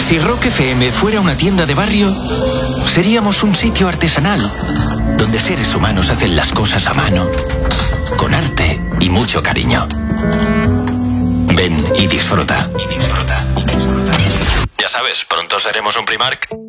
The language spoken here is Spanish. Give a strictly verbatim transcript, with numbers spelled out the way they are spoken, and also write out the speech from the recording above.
Si Rock F M fuera una tienda de barrio, seríamos un sitio artesanal, donde seres humanos hacen las cosas a mano, con arte y mucho cariño. Ven y disfruta. Y disfruta. Ya sabes, pronto seremos un Primark.